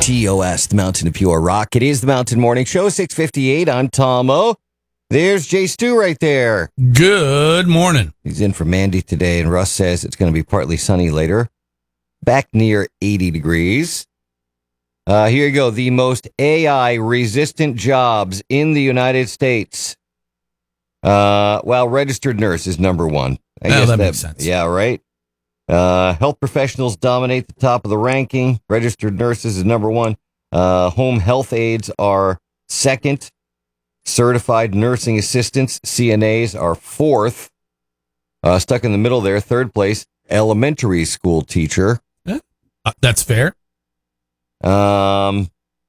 TOS, the Mountain of Pure Rock. It is the Mountain Morning Show, 6:58. I'm Tom O. There's Jay Stu right there. Good morning. He's in for Mandy today, and Russ says it's going to be partly sunny later. Back near 80 degrees. Here you go. The most AI-resistant jobs in the United States. Well, registered nurse is number one. I guess that makes sense. Yeah, right. Health professionals dominate the top of the ranking. Registered nurses is number one. Home health aides are second. Certified nursing assistants, CNAs, are fourth. Stuck in the middle there, third place. Elementary school teacher. That's fair. So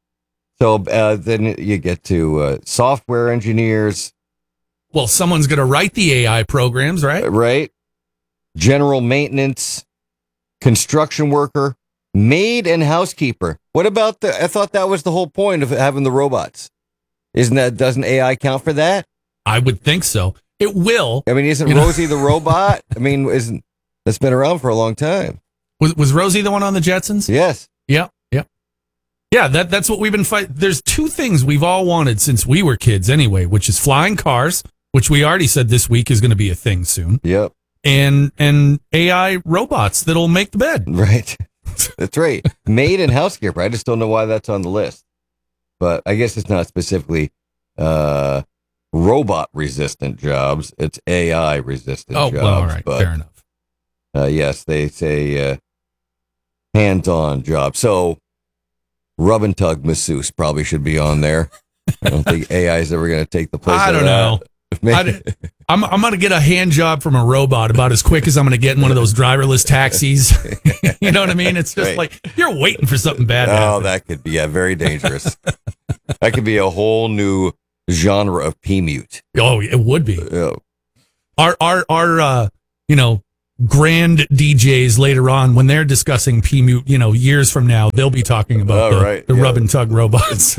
then you get to software engineers. Well, someone's going to write the AI programs, right? Right. General maintenance, construction worker, maid, and housekeeper. What about I thought that was the whole point of having the robots. Doesn't AI count for that? I would think so. It will. I mean, isn't Rosie the robot? I mean, that's been around for a long time. Was Rosie the one on the Jetsons? Yes. Yeah. Yeah, that's what we've been fighting. There's two things we've all wanted since we were kids anyway, which is flying cars, which we already said this week is going to be a thing soon. Yep. And AI robots that'll make the bed. Right. That's right. Maid and housekeeper. I just don't know why that's on the list. But I guess it's not specifically robot-resistant jobs. It's AI-resistant jobs. Oh, well, all right. But, fair enough. Yes, they say hands-on jobs. So rub and tug masseuse probably should be on there. I don't think AI is ever going to take the place I of don't know. I'm going to get a hand job from a robot about as quick as I'm going to get in one of those driverless taxis. You know what I mean? It's just like you're waiting for something bad to happen. That could be very dangerous. That could be a whole new genre of P-mute. Oh, it would be. Yeah. Our grand DJs later on, when they're discussing P-mute, years from now, they'll be talking about the rub and tug robots.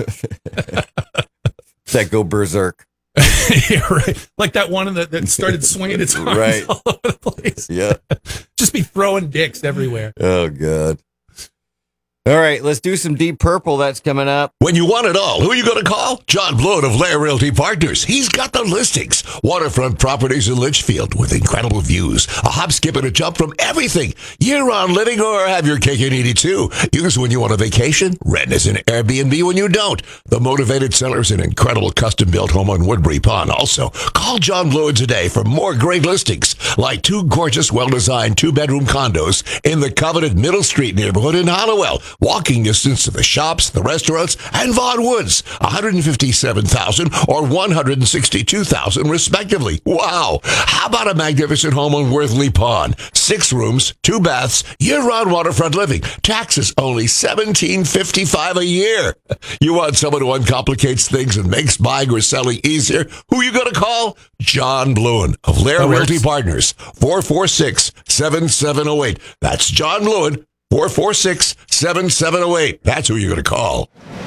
That go berserk. Yeah, right. Like that one that started swinging its arms all over the place. Yeah. Just be throwing dicks everywhere. Oh, God. All right, let's do some Deep Purple. That's coming up. When you want it all, who are you going to call? John Blood of Lair Realty Partners. He's got the listings. Waterfront properties in Litchfield with incredible views. A hop, skip, and a jump from everything. Year-round living or have your cake and eat it too. Use when you want a vacation. Rent as an Airbnb when you don't. The motivated seller's an incredible custom-built home on Woodbury Pond. Also, call John Blood today for more great listings, like two gorgeous, well-designed two-bedroom condos in the coveted Middle Street neighborhood in Hollowell. Walking distance to the shops, the restaurants, and Vaughan Woods. $157,000 or $162,000 respectively. Wow. How about a magnificent home on Worthley Pond? 6 rooms, 2 baths, year-round waterfront living. Taxes only $1,755 a year. You want someone who uncomplicates things and makes buying or selling easier? Who you going to call? John Bluen of Lair Realty Partners. 446-7708. That's John Bluen. 446-7708. That's who you're going to call.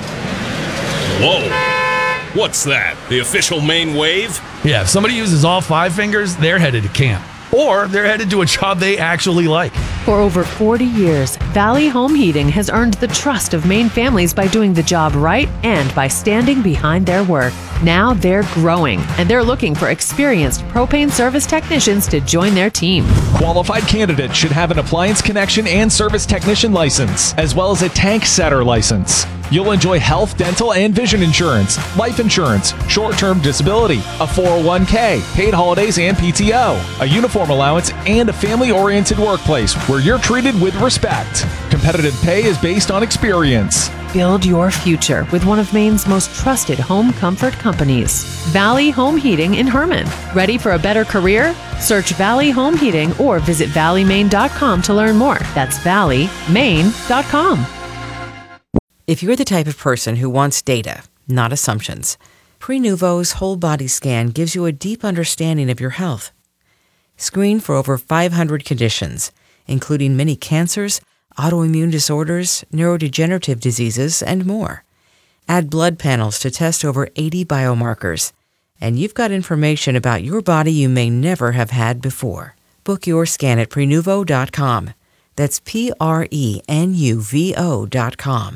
Whoa. What's that? The official main wave? Yeah, if somebody uses all 5 fingers, they're headed to camp. Or they're headed to a job they actually like. For over 40 years, Valley Home Heating has earned the trust of Maine families by doing the job right and by standing behind their work. Now they're growing, and they're looking for experienced propane service technicians to join their team. Qualified candidates should have an appliance connection and service technician license, as well as a tank setter license. You'll enjoy health, dental, and vision insurance, life insurance, short-term disability, a 401k, paid holidays and PTO, a uniform allowance, and a family-oriented workplace where you're treated with respect. Competitive pay is based on experience. Build your future with one of Maine's most trusted home comfort companies, Valley Home Heating in Herman. Ready for a better career? Search Valley Home Heating or visit valleymaine.com to learn more. That's valleymaine.com. If you're the type of person who wants data, not assumptions, Prenuvo's whole body scan gives you a deep understanding of your health. Screen for over 500 conditions, including many cancers, autoimmune disorders, neurodegenerative diseases, and more. Add blood panels to test over 80 biomarkers, and you've got information about your body you may never have had before. Book your scan at Prenuvo.com. That's Prenuvo.com.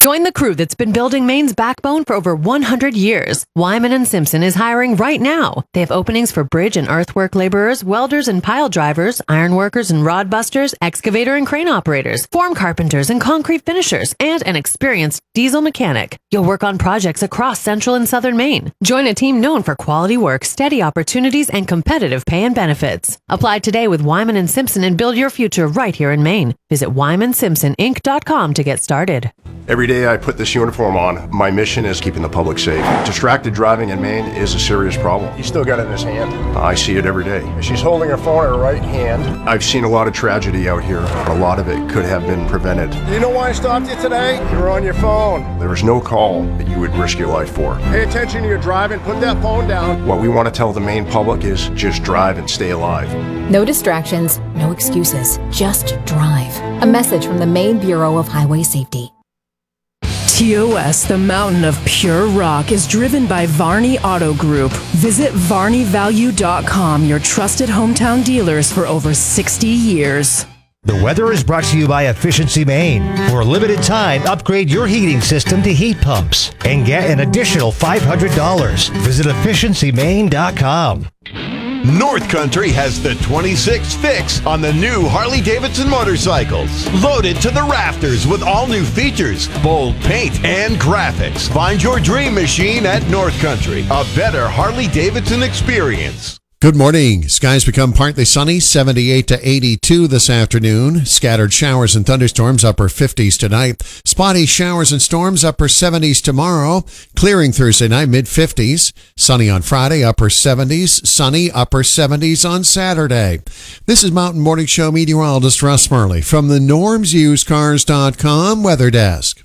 Join the crew that's been building Maine's backbone for over 100 years. Wyman & Simpson is hiring right now. They have openings for bridge and earthwork laborers, welders and pile drivers, iron workers and rod busters, excavator and crane operators, form carpenters and concrete finishers, and an experienced diesel mechanic. You'll work on projects across central and southern Maine. Join a team known for quality work, steady opportunities, and competitive pay and benefits. Apply today with Wyman & Simpson and build your future right here in Maine. Visit WymanSimpsonInc.com to get started. Every day I put this uniform on, my mission is keeping the public safe. Distracted driving in Maine is a serious problem. He's still got it in his hand. I see it every day. She's holding her phone in her right hand. I've seen a lot of tragedy out here. A lot of it could have been prevented. Do you know why I stopped you today? You were on your phone. There was no call that you would risk your life for. Pay attention to your driving. Put that phone down. What we want to tell the Maine public is just drive and stay alive. No distractions, no excuses. Just drive. A message from the Maine Bureau of Highway Safety. TOS, the mountain of pure rock, is driven by Varney Auto Group. Visit VarneyValue.com, your trusted hometown dealers for over 60 years. The weather is brought to you by Efficiency Maine. For a limited time, upgrade your heating system to heat pumps and get an additional $500. Visit EfficiencyMaine.com. North Country has the 26 fix on the new Harley-Davidson motorcycles. Loaded to the rafters with all new features, bold paint, and graphics. Find your dream machine at North Country. A better Harley-Davidson experience. Good morning. Skies become partly sunny, 78 to 82 this afternoon. Scattered showers and thunderstorms, upper 50s tonight. Spotty showers and storms, upper 70s tomorrow. Clearing Thursday night, mid-50s. Sunny on Friday, upper 70s. Sunny, upper 70s on Saturday. This is Mountain Morning Show meteorologist Russ Murley from the NormsUsedCars.com Weather Desk.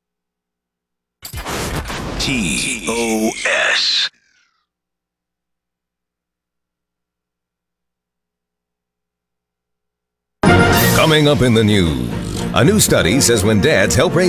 TOS. Coming up in the news, a new study says when dads help raise